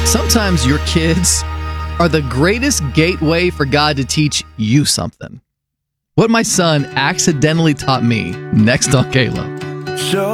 Sometimes your kids are the greatest gateway for God to teach you something. What my son accidentally taught me, next on Caleb. So